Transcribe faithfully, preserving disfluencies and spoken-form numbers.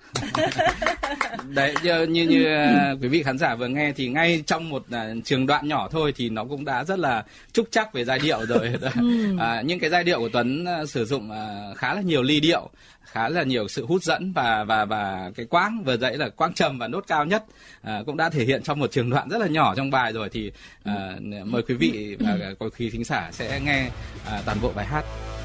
Đấy, như như, như uh, quý vị khán giả vừa nghe thì ngay trong một uh, trường đoạn nhỏ thôi thì nó cũng đã rất là trúc trắc về giai điệu rồi. uh, những cái giai điệu của Tuấn uh, sử dụng uh, khá là nhiều ly điệu, khá là nhiều sự hút dẫn, và và và cái quãng vừa dãy là quãng trầm và nốt cao nhất uh, cũng đã thể hiện trong một trường đoạn rất là nhỏ trong bài rồi. Thì uh, mời quý vị và quý thính giả sẽ nghe uh, toàn bộ bài hát.